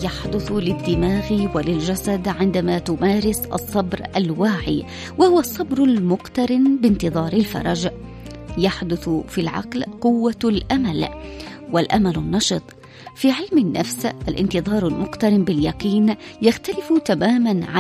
يحدث للدماغ وللجسد عندما تمارس الصبر الواعي، وهو الصبر المقترن بانتظار الفرج. يحدث في العقل قوة الأمل والأمل النشط. في علم النفس الانتظار المقترن باليقين يختلف تماما عن